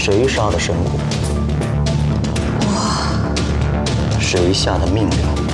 谁杀的神谷？ 我。 谁下的命令？